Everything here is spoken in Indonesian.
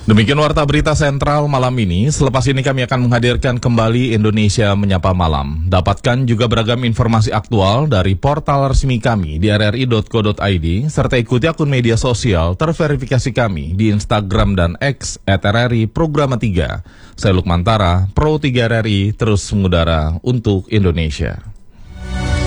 Demikian Warta Berita Sentral malam ini. Selepas ini kami akan menghadirkan kembali Indonesia Menyapa Malam. Dapatkan juga beragam informasi aktual dari portal resmi kami di rri.co.id, serta ikuti akun media sosial terverifikasi kami di Instagram dan X @RRI Programa 3. Saya Lukman Tara, Pro 3 RRI, terus mengudara untuk Indonesia.